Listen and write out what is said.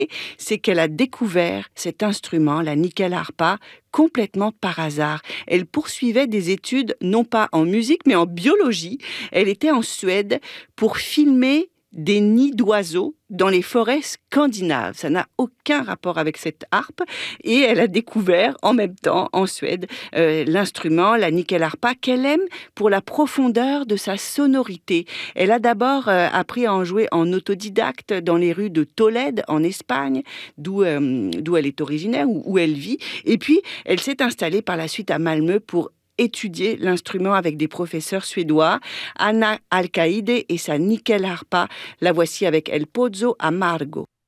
c'est qu'elle a découvert cet instrument, la nickel harpa, complètement par hasard. Elle poursuivait des études, non pas en musique, mais en biologie. Elle était en Suède pour filmer des nids d'oiseaux dans les forêts scandinaves. Ça n'a aucun rapport avec cette harpe. Et elle a découvert en même temps, en Suède, l'instrument, la nickel harpa, qu'elle aime pour la profondeur de sa sonorité. Elle a d'abord appris à en jouer en autodidacte dans les rues de Tolède, en Espagne, d'où elle est originaire, où elle vit. Et puis, elle s'est installée par la suite à Malmö pour étudier l'instrument avec des professeurs suédois, Anna Alcaide et sa nickel harpa. La voici avec El Pozzo Amargo.